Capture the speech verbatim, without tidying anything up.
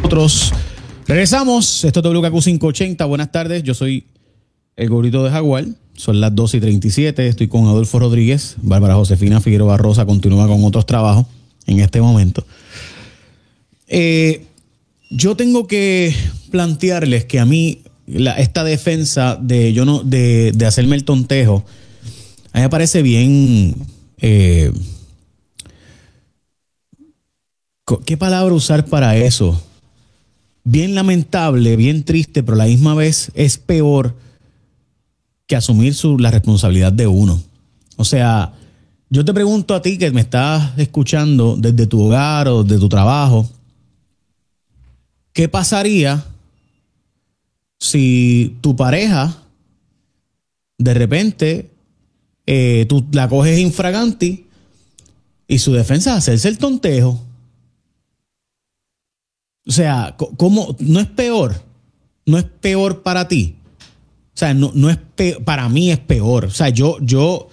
nosotros. Regresamos. Esto es W K Q quinientos ochenta. Buenas tardes. Yo soy el Gorrito de Jaguar. Son las doce y treinta y siete. Estoy con Adolfo Rodríguez. Bárbara Josefina Figueroa Rosa continúa con otros trabajos en este momento. Eh, yo tengo que plantearles que a mí la, esta defensa de yo no de, de hacerme el tontejo a mí me parece bien. Eh, ¿Qué palabra usar para eso? Bien lamentable, bien triste, pero a la misma vez es peor que asumir su, la responsabilidad de uno. O sea, yo te pregunto a ti que me estás escuchando desde tu hogar o de tu trabajo, ¿qué pasaría si tu pareja de repente eh, tú la coges infraganti y su defensa es hacerse el tontejo? O sea, ¿cómo? No es peor. No es peor para ti. O sea, no, no es peor. Para mí es peor. O sea, yo, yo,